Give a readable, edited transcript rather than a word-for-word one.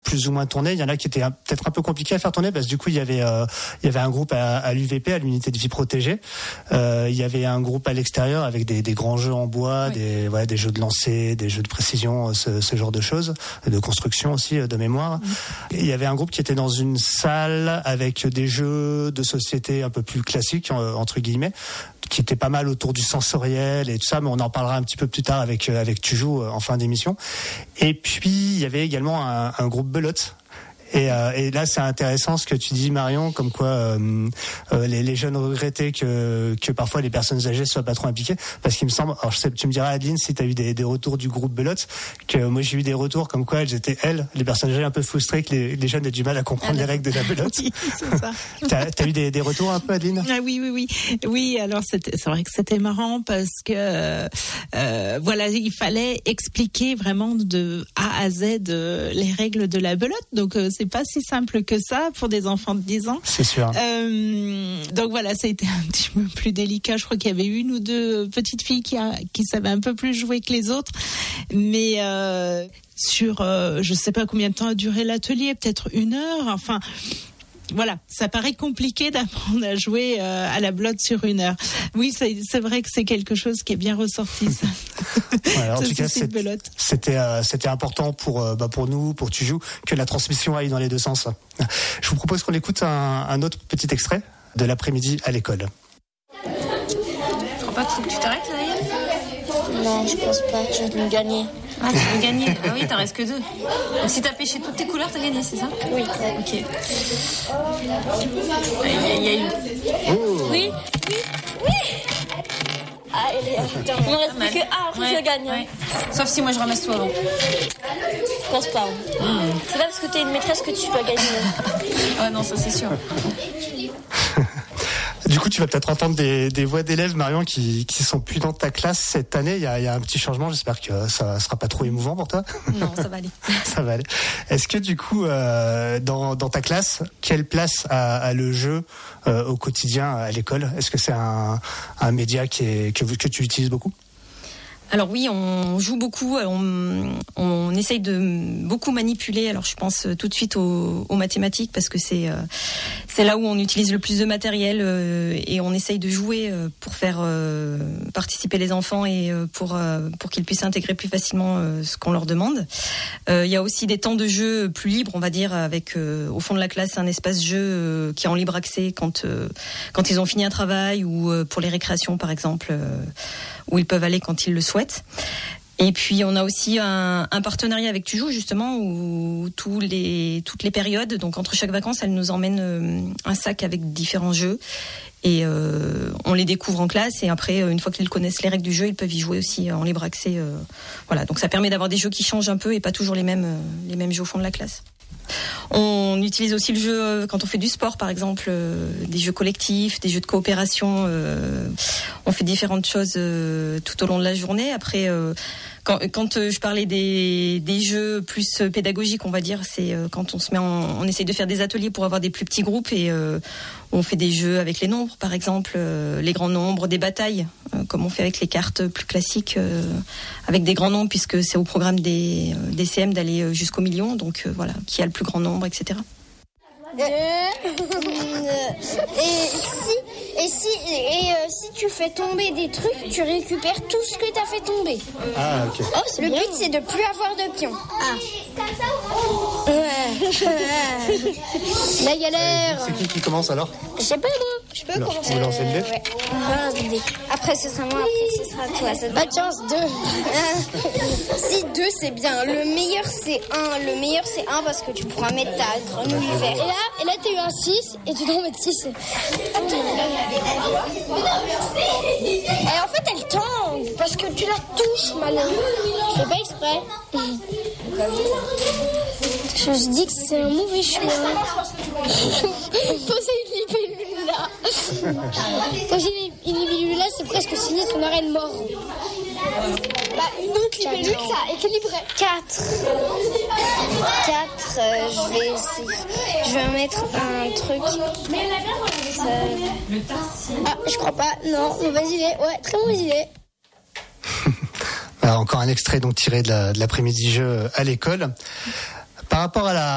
plus ou moins tourné. Il y en a qui étaient peut-être un peu compliqués à faire tourner parce que du coup il y avait un groupe à l'UVP, à l'unité de vie protégée. Il y avait un groupe à l'extérieur avec des grands jeux en bois, des jeux de lancer, des jeux de précision, ce genre de choses, de construction aussi de mémoire. Et il y avait un groupe qui était dans une salle avec des jeux de société un peu plus classiques entre guillemets, qui était pas mal autour du sensoriel et tout ça, mais on en parlera un petit peu plus tard avec Tujou en fin d'émission. Et puis il y avait également un groupe belote. Et là, c'est intéressant ce que tu dis, Marion, comme quoi les jeunes regrettaient que parfois les personnes âgées soient pas trop impliquées, parce qu'il me semble, alors je sais, tu me diras, Adeline, si tu as eu des retours du groupe belote, que moi j'ai eu des retours comme quoi les personnes âgées un peu frustrées que les jeunes aient du mal à comprendre les règles de la belote. Oui, c'est ça. T'as eu des retours un peu, Adeline? Oui, alors c'est vrai que c'était marrant parce que il fallait expliquer vraiment de A à Z les règles de la belote, donc c'est pas si simple que ça pour des enfants de 10 ans. C'est sûr. Donc voilà, ça a été un petit peu plus délicat. Je crois qu'il y avait une ou deux petites filles qui savaient un peu plus jouer que les autres. Mais je sais pas combien de temps a duré l'atelier, peut-être 1 heure. Enfin, voilà, ça paraît compliqué d'apprendre à jouer à la belote sur 1 heure. Oui, c'est vrai que c'est quelque chose qui est bien ressorti, ça. Ouais, en tout cas, c'était important pour nous, pour Tujou, que la transmission aille dans les deux sens. Je vous propose qu'on écoute un autre petit extrait de l'après-midi à l'école. Tu crois pas qu'il faut que tu t'arrêtes, là, Yann ? Non, je pense pas, je vais me gagner. Ah, tu veux gagner ? Ah oui, t'en restes que 2. Donc si t'as pêché toutes tes couleurs, t'as gagné, c'est ça ? Oui. Ok. Aïe. Oui. Ah, il me reste plus que après je gagne. Ouais. Sauf si moi je ramasse tout avant. Je pense pas. C'est pas parce que t'es une maîtresse que tu peux gagner. Ah non, ça c'est sûr. Du coup, tu vas peut-être entendre des voix d'élèves, Marion, qui sont plus dans ta classe cette année. Il y a un petit changement. J'espère que ça sera pas trop émouvant pour toi. Non, ça va aller. Ça va aller. Est-ce que du coup, dans ta classe, quelle place a le jeu au quotidien à l'école ? Est-ce que c'est un média que tu utilises beaucoup ? Alors oui, on joue beaucoup, on essaye de beaucoup manipuler. Alors je pense tout de suite aux mathématiques parce que c'est là où on utilise le plus de matériel et on essaye de jouer pour faire participer les enfants et pour qu'ils puissent intégrer plus facilement ce qu'on leur demande. Il y a aussi des temps de jeu plus libres, on va dire, avec au fond de la classe un espace jeu qui est en libre accès quand ils ont fini un travail ou pour les récréations par exemple. Où ils peuvent aller quand ils le souhaitent. Et puis on a aussi un partenariat avec Tujou justement où toutes les périodes, donc entre chaque vacances, elle nous emmène un sac avec différents jeux et on les découvre en classe et après une fois qu'ils connaissent les règles du jeu, ils peuvent y jouer aussi en libre accès. Voilà, donc ça permet d'avoir des jeux qui changent un peu et pas toujours les mêmes jeux au fond de la classe. On utilise aussi le jeu quand on fait du sport, par exemple, des jeux collectifs, des jeux de coopération. On fait différentes choses tout au long de la journée. Après, quand je parlais des jeux plus pédagogiques, on va dire, c'est quand on essaye de faire des ateliers pour avoir des plus petits groupes et on fait des jeux avec les nombres, par exemple, les grands nombres, des batailles, comme on fait avec les cartes plus classiques, avec des grands nombres, puisque c'est au programme des CM d'aller jusqu'au million, donc voilà, qui a le plus grand nombre, etc. Si tu fais tomber des trucs, tu récupères tout ce que t'as fait tomber. Ah, ok. Le but, c'est de plus avoir de pions. La galère. C'est qui commence alors ? Je sais pas, moi. Je peux commencer. Vous lancez le dé ? Ouais. Après, ce sera moi. Après, ce sera toi. Pas de chance, 2. Si 2, c'est bien. Le meilleur, c'est 1. Le meilleur, c'est 1 parce que tu pourras mettre ta grenouille verte. Et là, t'as eu un 6 et tu dois en mettre 6. Et en fait, elle tangue parce que tu la touches, malin. Je fais pas exprès. Je dis que c'est un mauvais choix. Poser une libellule là. Poser une libellule là, c'est presque signer son arrêt de mort. Une autre libellule, ça équilibrait. 4. Je vais essayer. Je vais mettre un truc. Je crois pas. Non, mauvaise idée. Ouais, très mauvaise idée. Encore un extrait donc tiré de l'après-midi jeu à l'école. Par rapport à